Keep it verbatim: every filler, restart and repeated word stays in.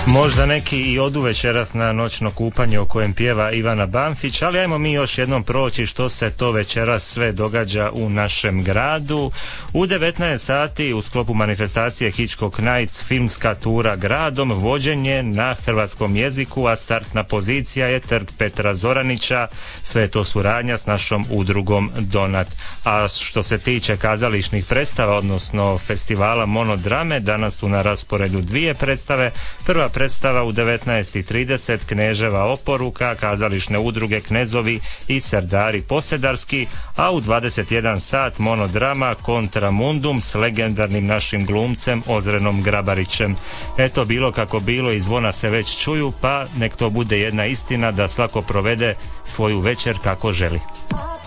Možda neki i odu večeras na noćno kupanje o kojem pjeva Ivana Banfić, ali ajmo mi još jednom proći što se to večeras sve događa u našem gradu. U devetnaest sati u sklopu manifestacije Hitchcock Nights filmska tura gradom, vođenje na hrvatskom jeziku, a startna pozicija je Trg Petra Zoranića, sve je to suradnja s našom udrugom Donat. A što se tiče kazališnih predstava, odnosno festivala Monodrame, danas su na rasporedu dvije predstave. Prva predstava u devetnaest i trideset Kneževa oporuka, kazališne udruge Knezovi i Serdari Posedarski, a u dvadeset jedan sat Monodrama Kontra Mundum s legendarnim našim glumcem Ozrenom Grabarićem. Eto, bilo kako bilo, i zvona se već čuju, pa nek to bude jedna istina da svako provede svoju večer kako želi.